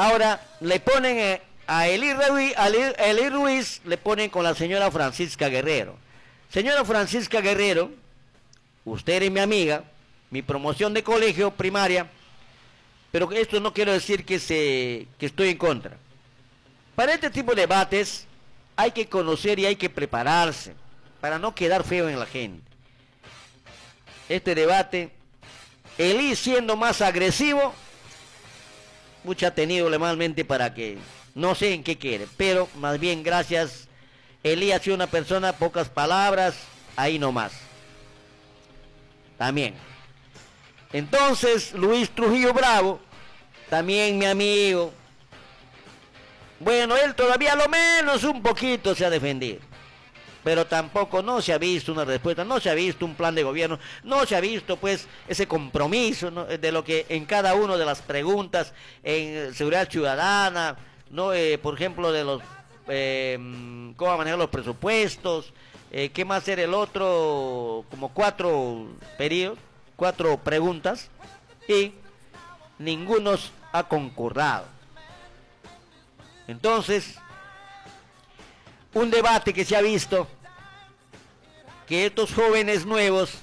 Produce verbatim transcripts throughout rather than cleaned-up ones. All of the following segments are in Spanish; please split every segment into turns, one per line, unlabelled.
Ahora le ponen eh, a Eli Ruiz, a Eli, Eli Ruiz, le ponen con la señora Francisca Guerrero. Señora Francisca Guerrero, usted es mi amiga, mi promoción de colegio primaria, pero esto no quiero decir que, se, que estoy en contra. Para este tipo de debates hay que conocer y hay que prepararse para no quedar feo en la gente. Este debate, Eli siendo más agresivo, mucho ha tenido legalmente para que no sé en qué quiere, pero más bien gracias, Eli ha sido una persona, pocas palabras, ahí nomás. También. Entonces, Luis Trujillo Bravo, también mi amigo. Bueno, él todavía lo menos un poquito se ha defendido. Pero tampoco no se ha visto una respuesta, no se ha visto un plan de gobierno, no se ha visto pues ese compromiso, ¿no?, de lo que en cada una de las preguntas, en seguridad ciudadana, no, eh, por ejemplo, de los eh, cómo manejar los presupuestos, eh, qué más era el otro, como cuatro periodos, cuatro preguntas, y ninguno ha concordado. Entonces, un debate que se ha visto, que estos jóvenes nuevos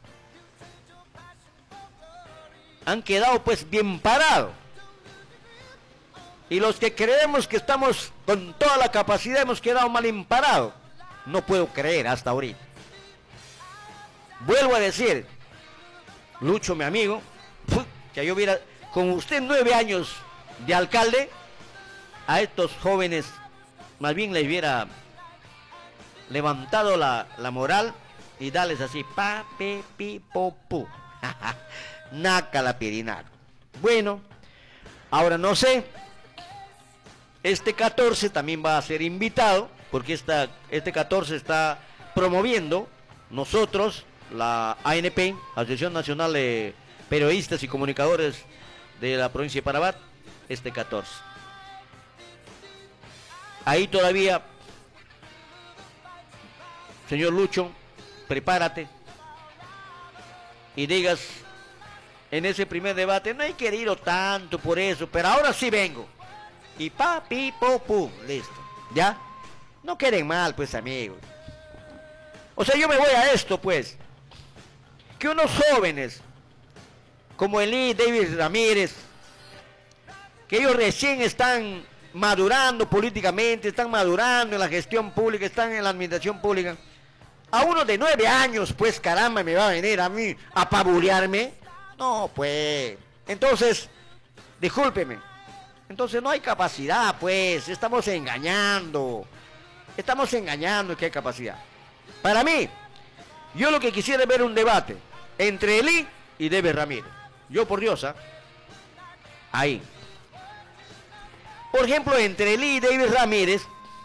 han quedado pues bien parados. Y los que creemos que estamos con toda la capacidad hemos quedado mal imparados. No puedo creer hasta ahorita. Vuelvo a decir, Lucho, mi amigo, que yo hubiera, con usted nueve años de alcalde, a estos jóvenes más bien les hubiera levantado la, la moral y darles así, pa, pe, pi, po, pu. Naca la pirinaco. Bueno, ahora no sé, este catorce también va a ser invitado, porque esta, este catorce está promoviendo nosotros, la A N P, Asociación Nacional de Periodistas y Comunicadores de la provincia de Parabat, este catorce. Ahí todavía, señor Lucho, prepárate y digas en ese primer debate, no hay querido tanto por eso, pero ahora sí vengo. Y pa, pi, po, pu, listo. ¿Ya? No queden mal, pues, amigos. O sea, yo me voy a esto, pues. Que unos jóvenes, como Eli David Ramírez, que ellos recién están madurando políticamente, están madurando en la gestión pública, están en la administración pública, a uno de nueve años, pues, caramba, me va a venir a mí a pabulearme. No, pues. Entonces, discúlpeme. Entonces no hay capacidad, pues, estamos engañando. Estamos engañando que hay capacidad. Para mí, yo lo que quisiera es ver un debate entre Eli y David Ramírez. Yo, por Dios, ¿ah? Ahí. Por ejemplo, entre Eli y David Ramírez,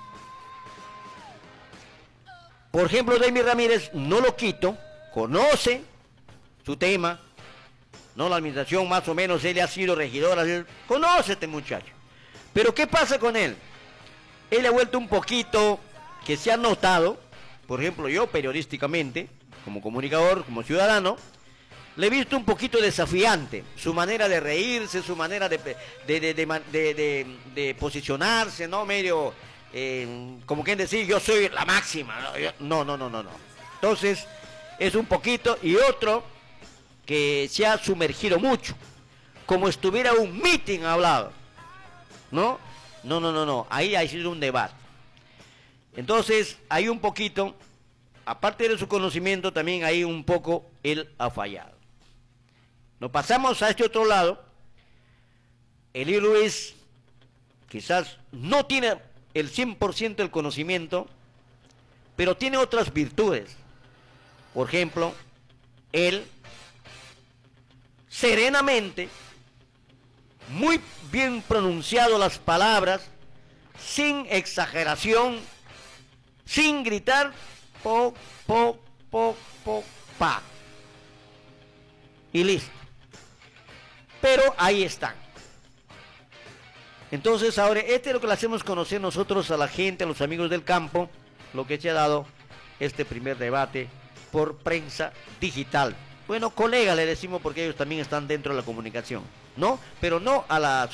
por ejemplo, David Ramírez, no lo quito, conoce su tema, no, la administración más o menos, él ha sido regidor, conoce a este muchacho. Pero ¿qué pasa con él? Él ha vuelto un poquito, que se ha notado, por ejemplo, yo periodísticamente, como comunicador, como ciudadano, le he visto un poquito desafiante, su manera de reírse, su manera de, de, de, de, de, de, de posicionarse, ¿no? Medio, eh, como quien decir, yo soy la máxima, ¿no? Yo, no, no, no, no, no. Entonces, es un poquito, y otro, que se ha sumergido mucho, como estuviera un meeting hablado, ¿no? No, no, no, no, ahí ha sido un debate. Entonces, hay un poquito, aparte de su conocimiento, también hay un poco, él ha fallado. Nos pasamos a este otro lado. Eli Ruiz quizás no tiene el cien por ciento del conocimiento, pero tiene otras virtudes. Por ejemplo, él serenamente, muy bien pronunciado las palabras, sin exageración, sin gritar, po, po, po, po, pa. Y listo. Pero ahí están. Entonces ahora, este es lo que le hacemos conocer nosotros a la gente, a los amigos del campo, lo que se ha dado este primer debate por prensa digital. Bueno, colega le decimos porque ellos también están dentro de la comunicación, ¿no? Pero no a la